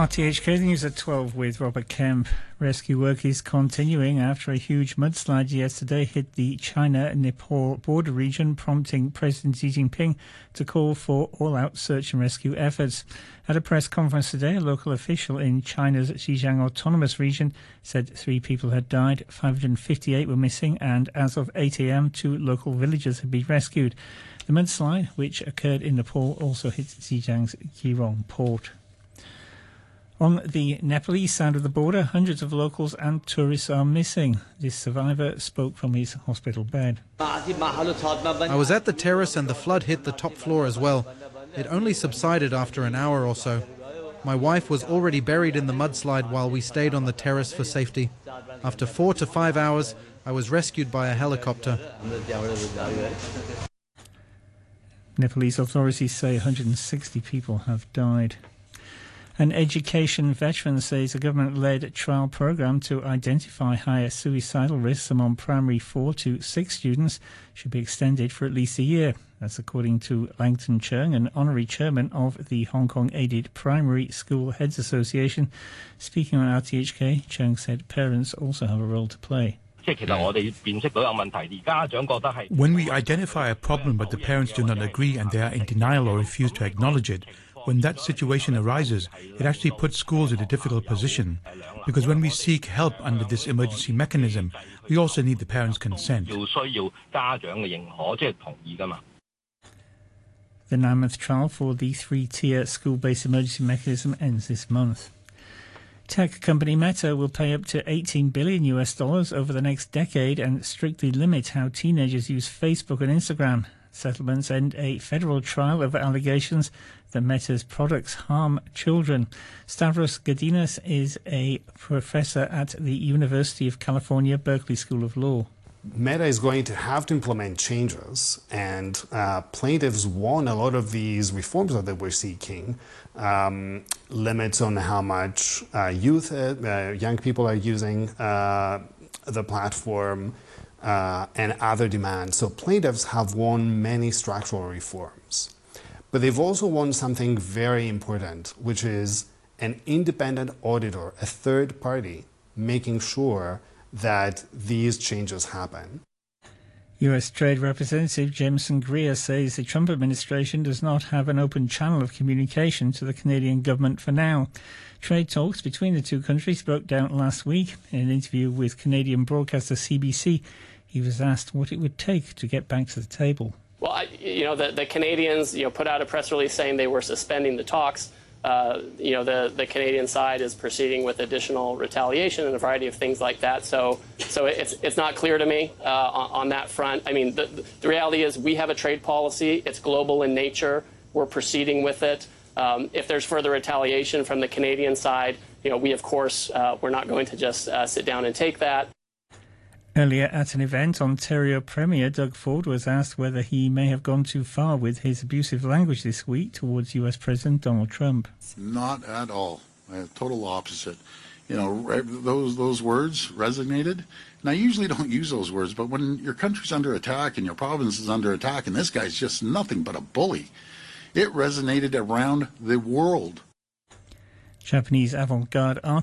RTHK News at 12 with Robert Kemp. Rescue work is continuing after a huge mudslide yesterday hit the China-Nepal border region, prompting President Xi Jinping to call for all-out search and rescue efforts. At a press conference today, a local official in China's Xinjiang Autonomous Region said 3 people had died, 558 were missing, and as of 8 a.m, 2 local villagers had been rescued. The mudslide, which occurred in Nepal, also hit Xinjiang's Keirong port. On the Nepalese side of the border, hundreds of locals and tourists are missing. This survivor spoke from his hospital bed. I was at the terrace and the flood hit the top floor as well. It only subsided after an hour or so. My wife was already buried in the mudslide while we stayed on the terrace for safety. After 4 to 5 hours, I was rescued by a helicopter. Nepalese authorities say 160 people have died. An education veteran says a government-led trial program to identify higher suicidal risks among primary 4 to 6 students should be extended for at least a year. That's according to Langton Cheung, an honorary chairman of the Hong Kong-aided Primary School Heads Association. Speaking on RTHK, Cheung said parents also have a role to play. When we identify a problem but the parents do not agree and they are in denial or refuse to acknowledge it, when that situation arises, it actually puts schools in a difficult position, because when we seek help under this emergency mechanism, we also need the parents' consent. The 9-month trial for the 3-tier school-based emergency mechanism ends this month. Tech company Meta will pay up to $18 billion over the next decade and strictly limit how teenagers use Facebook and Instagram. Settlements end a federal trial of allegations that Meta's products harm children. Stavros Gadinas is a professor at the University of California, Berkeley School of Law. Meta is going to have to implement changes, and plaintiffs want a lot of these reforms that we're seeking. Limits on how much young people are using the platform, and other demands. So plaintiffs have won many structural reforms. But they've also won something very important, which is an independent auditor, a third party, making sure that these changes happen. U.S. Trade Representative Jameson Greer says the Trump administration does not have an open channel of communication to the Canadian government for now. Trade talks between the two countries broke down last week. In an interview with Canadian broadcaster CBC, he was asked what it would take to get back to the table. Well, the Canadians, put out a press release saying they were suspending the talks. The Canadian side is proceeding with additional retaliation and a variety of things like that. So it's not clear to me on that front. I mean, the reality is we have a trade policy. It's global in nature. We're proceeding with it. If there's further retaliation from the Canadian side, we, of course, we're not going to just sit down and take that. Earlier at an event, Ontario Premier Doug Ford was asked whether he may have gone too far with his abusive language this week towards US President Donald Trump. Not at all. Total opposite. Those words resonated. And I usually don't use those words, but when your country's under attack and your province is under attack and this guy's just nothing but a bully, it resonated around the world. Japanese avant-garde artist